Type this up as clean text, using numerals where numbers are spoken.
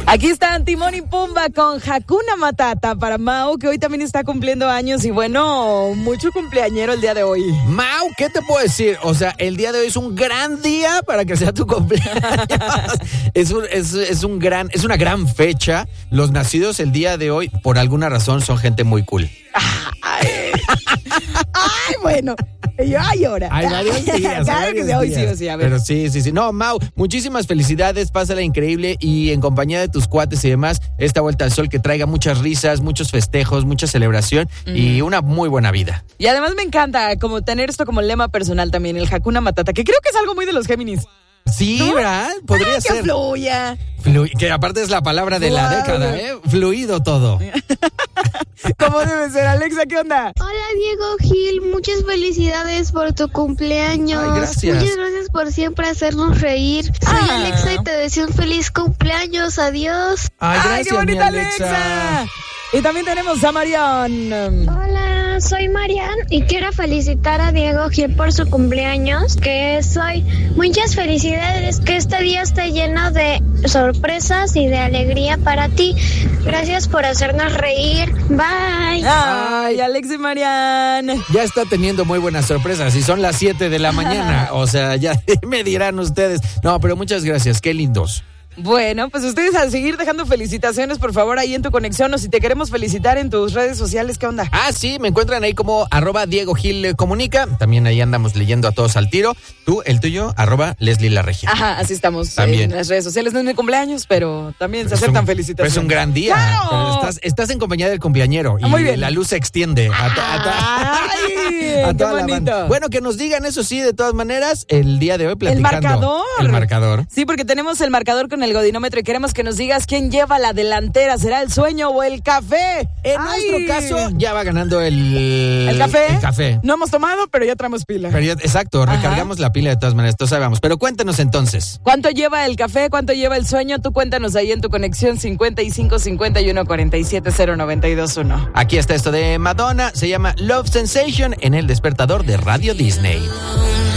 Aquí están Timón y Pumba con Hakuna Matata para Mau, que hoy también está cumpliendo años y bueno, mucho cumpleañero el día de hoy. Mau, ¿qué te puedo decir? O sea, el día de hoy es un gran día para que sea tu cumpleaños. Es una gran fecha. Los nacidos el día de hoy, por alguna razón, son gente muy cool. Ay, bueno. Ay, ahora. Hay varios días. Claro que sí, hoy sí, o sí, a ver. Pero sí. No, Mau, muchísimas felicidades, pásala increíble y en compañía de tus cuates y demás, esta vuelta al sol que traiga muchas risas, muchos festejos, mucha celebración y una muy buena vida. Y además me encanta como tener esto como lema personal también, el Hakuna Matata, que creo que es algo muy de los Géminis. Sí, ¿no? ¿Verdad? Podría ser. Que fluya. Que aparte es la palabra de la década, ¿eh? Fluido todo. ¿Cómo debe ser, Alexa? ¿Qué onda? Hola, Diego Gil. Muchas felicidades por tu cumpleaños. Ay, gracias. Muchas gracias por siempre hacernos reír. Soy Alexa y te deseo un feliz cumpleaños. Adiós. Ay, gracias, qué bonita, mi Alexa. Y también tenemos a Marian. Hola, soy Marian y quiero felicitar a Diego Gil por su cumpleaños. Muchas felicidades, que este día esté lleno de sorpresas y de alegría para ti. Gracias por hacernos reír. Bye. Ay, Alex y Marian. Ya está teniendo muy buenas sorpresas y son las 7 de la mañana. O sea, ya me dirán ustedes. No, pero muchas gracias, qué lindos. Bueno, pues ustedes a seguir dejando felicitaciones, por favor, ahí en tu conexión, o si te queremos felicitar en tus redes sociales, ¿qué onda? Sí, me encuentran ahí como @DiegoGilComunica. También ahí andamos leyendo a todos al tiro. Tú, el tuyo, @Leslie La Regia. Ajá, así estamos también en las redes sociales. No es mi cumpleaños, pero también se aceptan felicitaciones. Es un gran día. ¡Claro! Estás en compañía del cumpleañero y muy bien. La luz se extiende a ¡Ay, qué bonito! Bueno, que nos digan eso sí, de todas maneras, el día de hoy platicando. El marcador. Sí, porque tenemos el marcador con el godinómetro y queremos que nos digas quién lleva la delantera. ¿Será el sueño o el café? En nuestro caso, ya va ganando el café. El café. No hemos tomado, pero ya traemos pila. Exacto, recargamos la pila de todas maneras, todos sabemos. Pero cuéntanos entonces. ¿Cuánto lleva el café? ¿Cuánto lleva el sueño? Tú cuéntanos ahí en tu conexión 55 51 47 0921. Aquí está esto de Madonna, se llama Love Sensation en el despertador de Radio Disney.